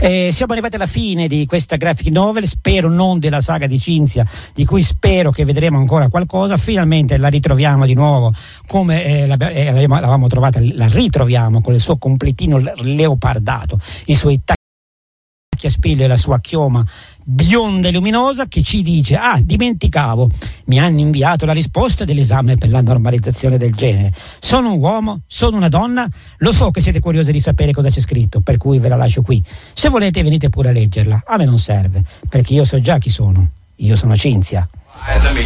Siamo arrivati alla fine di questa graphic novel, spero non della saga di Cinzia, di cui spero che vedremo ancora qualcosa. Finalmente la ritroviamo di nuovo come l'avevamo trovata, la ritroviamo con il suo completino leopardato, i suoi tacchi a spillo e la sua chioma bionda e luminosa, che ci dice: dimenticavo, mi hanno inviato la risposta dell'esame per la normalizzazione del genere, sono un uomo, sono una donna, lo so che siete curiosi di sapere cosa c'è scritto, per cui ve la lascio qui, se volete venite pure a leggerla, a me non serve perché io so già chi sono, io sono Cinzia.